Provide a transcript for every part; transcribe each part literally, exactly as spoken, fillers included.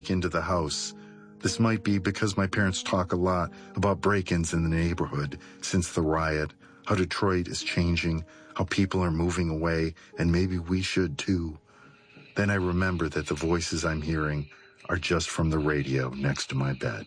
into the house. This might be because my parents talk a lot about break-ins in the neighborhood since the riot, how Detroit is changing, how people are moving away, and maybe we should too. Then I remember that the voices I'm hearing are just from the radio next to my bed.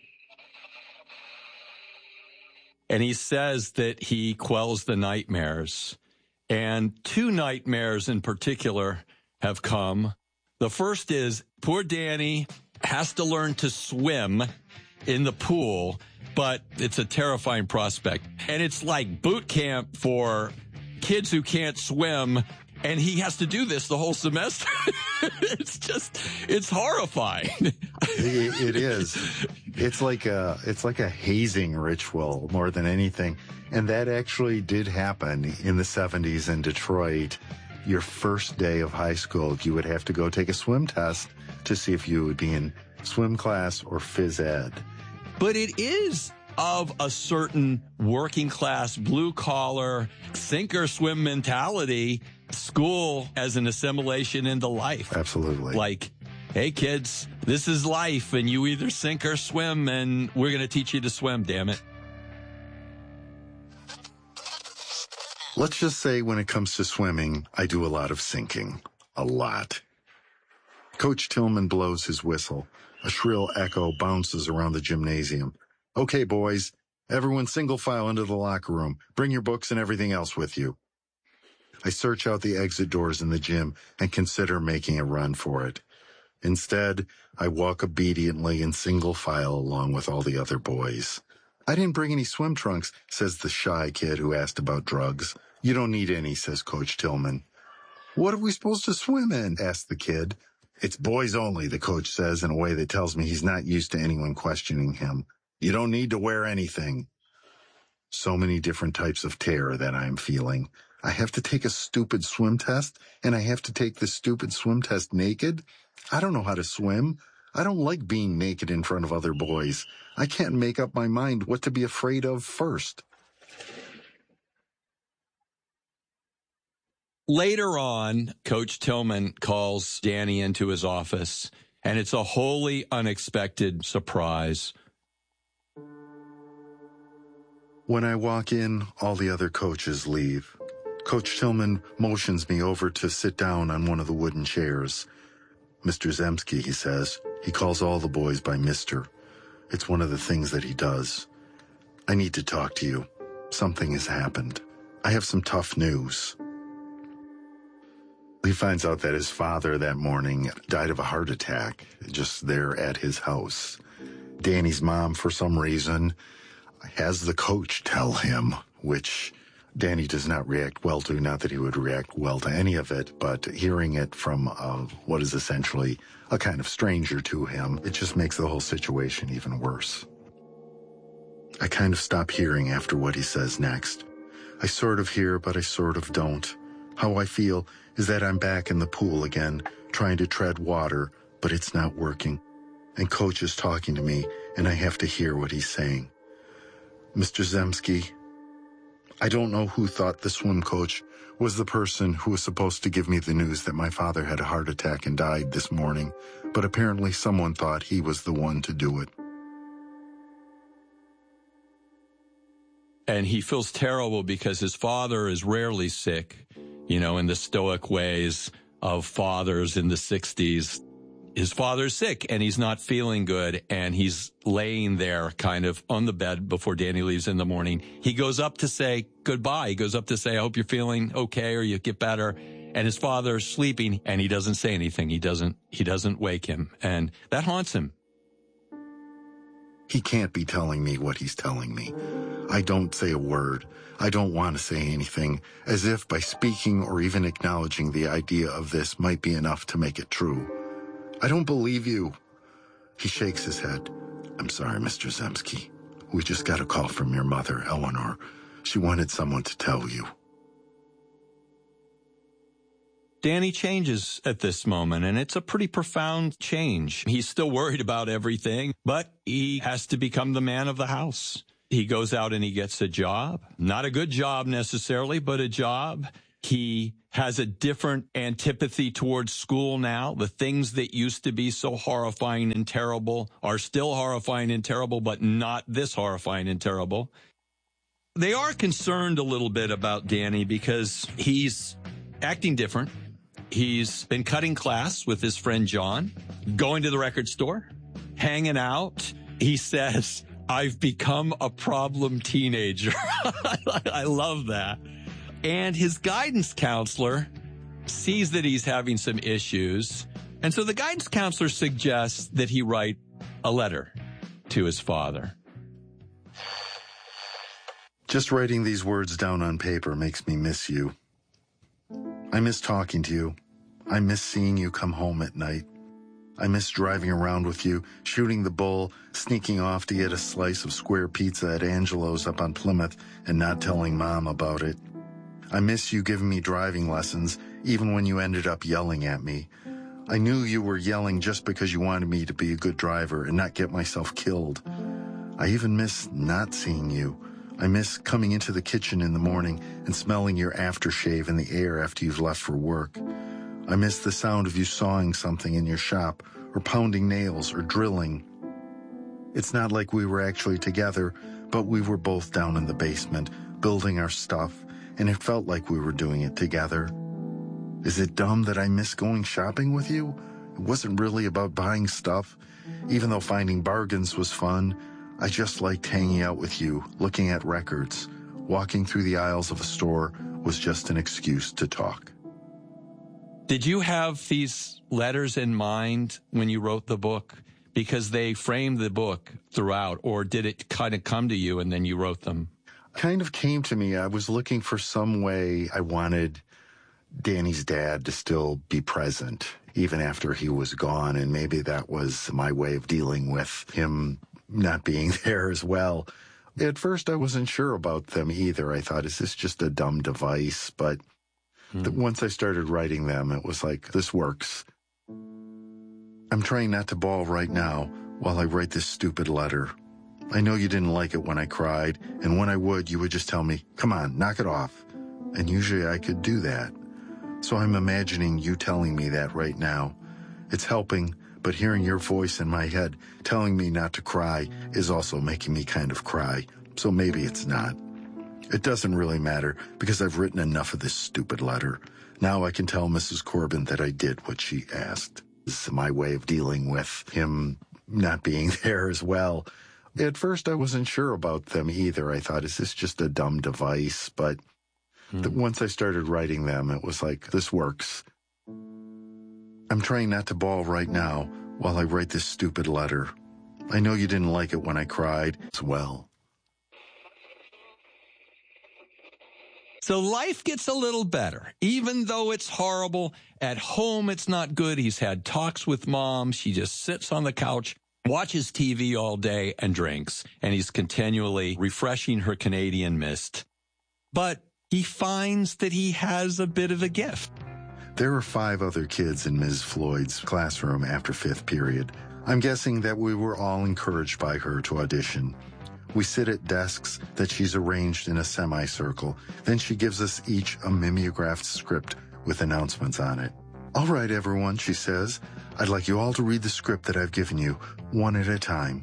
And he says that he quells the nightmares. And two nightmares in particular have come. The first is poor Danny has to learn to swim in the pool, but it's a terrifying prospect. And it's like boot camp for kids who can't swim, and he has to do this the whole semester. It's just, it's horrifying. it, it is. It's like a, it's like a hazing ritual more than anything. And that actually did happen in the seventies in Detroit. Your first day of high school, you would have to go take a swim test to see if you would be in swim class or phys ed. But it is of a certain working class, blue collar, sink or swim mentality, school as an assimilation into life. Absolutely. Like, hey kids, this is life and you either sink or swim, and we're going to teach you to swim, damn it. Let's just say when it comes to swimming, I do a lot of sinking. A lot. Coach Tillman blows his whistle. A shrill echo bounces around the gymnasium. Okay, boys, everyone single file into the locker room. Bring your books and everything else with you. I search out the exit doors in the gym and consider making a run for it. Instead, I walk obediently in single file along with all the other boys. I didn't bring any swim trunks, says the shy kid who asked about drugs. You don't need any, says Coach Tillman. What are we supposed to swim in? Asked the kid. It's boys only, the coach says in a way that tells me he's not used to anyone questioning him. You don't need to wear anything. So many different types of terror that I'm feeling. I have to take a stupid swim test, and I have to take this stupid swim test naked? I don't know how to swim. I don't like being naked in front of other boys. I can't make up my mind what to be afraid of first. Later on, Coach Tillman calls Danny into his office, and it's a wholly unexpected surprise. When I walk in, all the other coaches leave. Coach Tillman motions me over to sit down on one of the wooden chairs. Mister Zemsky, he says. He calls all the boys by Mister It's one of the things that he does. I need to talk to you. Something has happened. I have some tough news. He finds out that his father that morning died of a heart attack just there at his house. Danny's mom, for some reason, has the coach tell him, which Danny does not react well to. Not that he would react well to any of it, but hearing it from uh, what is essentially a kind of stranger to him, it just makes the whole situation even worse. I kind of stop hearing after what he says next. I sort of hear, but I sort of don't. How I feel is that I'm back in the pool again, trying to tread water, but it's not working. And Coach is talking to me, and I have to hear what he's saying. Mister Zemsky, I don't know who thought the swim coach was the person who was supposed to give me the news that my father had a heart attack and died this morning, but apparently someone thought he was the one to do it. And he feels terrible because his father is rarely sick, you know, in the stoic ways of fathers in the sixties. His father's sick and he's not feeling good, and he's laying there kind of on the bed before Danny leaves in the morning. He goes up to say goodbye. He goes up to say, I hope you're feeling okay or you get better. And his father's sleeping and he doesn't say anything. He doesn't, he doesn't wake him. And that haunts him. He can't be telling me what he's telling me. I don't say a word. I don't want to say anything, as if by speaking or even acknowledging the idea of this might be enough to make it true. I don't believe you. He shakes his head. I'm sorry, Mister Zemsky. We just got a call from your mother, Eleanor. She wanted someone to tell you. Danny changes at this moment, and it's a pretty profound change. He's still worried about everything, but he has to become the man of the house. He goes out and he gets a job. Not a good job necessarily, but a job. He has a different antipathy towards school now. The things that used to be so horrifying and terrible are still horrifying and terrible, but not this horrifying and terrible. They are concerned a little bit about Danny because he's acting different. He's been cutting class with his friend John, going to the record store, hanging out. He says, I've become a problem teenager. I love that. And his guidance counselor sees that he's having some issues. And so the guidance counselor suggests that he write a letter to his father. Just writing these words down on paper makes me miss you. I miss talking to you. I miss seeing you come home at night. I miss driving around with you, shooting the bull, sneaking off to get a slice of square pizza at Angelo's up on Plymouth and not telling Mom about it. I miss you giving me driving lessons, even when you ended up yelling at me. I knew you were yelling just because you wanted me to be a good driver and not get myself killed. I even miss not seeing you. I miss coming into the kitchen in the morning and smelling your aftershave in the air after you've left for work. I miss the sound of you sawing something in your shop or pounding nails or drilling. It's not like we were actually together, but we were both down in the basement building our stuff, and it felt like we were doing it together. Is it dumb that I miss going shopping with you? It wasn't really about buying stuff. Even though finding bargains was fun, I just liked hanging out with you, looking at records. Walking through the aisles of a store was just an excuse to talk. Did you have these letters in mind when you wrote the book? Because they framed the book throughout, or did it kind of come to you and then you wrote them? Kind of came to me. I was looking for some way. I wanted Danny's dad to still be present, even after he was gone, and maybe that was my way of dealing with him not being there as well. At first, I wasn't sure about them either. I thought, is this just a dumb device? But mm. once I started writing them, it was like, this works. I'm trying not to bawl right now while I write this stupid letter. I know you didn't like it when I cried, and when I would, you would just tell me, come on, knock it off. And usually I could do that. So I'm imagining you telling me that right now. It's helping, but hearing your voice in my head telling me not to cry is also making me kind of cry. So maybe it's not. It doesn't really matter because I've written enough of this stupid letter. Now I can tell Missus Corbin that I did what she asked. This is my way of dealing with him not being there as well. At first, I wasn't sure about them either. I thought, is this just a dumb device? But mm. once I started writing them, it was like, this works. I'm trying not to bawl right now while I write this stupid letter. I know you didn't like it when I cried as well. So life gets a little better, even though it's horrible. At home, it's not good. He's had talks with Mom. She just sits on the couch, watches T V all day, and drinks. And he's continually refreshing her Canadian Mist. But he finds that he has a bit of a gift. There were five other kids in Miz Floyd's classroom after fifth period. I'm guessing that we were all encouraged by her to audition. We sit at desks that she's arranged in a semicircle. Then she gives us each a mimeographed script with announcements on it. All right, everyone, she says. I'd like you all to read the script that I've given you, one at a time.